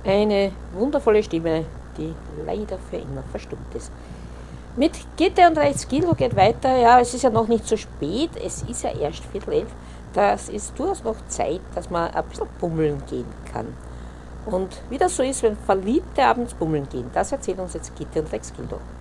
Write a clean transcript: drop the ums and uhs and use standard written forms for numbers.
Eine wundervolle Stimme, die leider für immer verstummt ist. Mit Gitte und Rechtskilo geht weiter. Ja, es ist ja noch nicht so spät. Es ist ja erst 10:15. Das ist durchaus noch Zeit, dass man ein bisschen bummeln gehen kann. Und wie das so ist, wenn Verliebte abends bummeln gehen, das erzählt uns jetzt Gitte und Rechtskilo.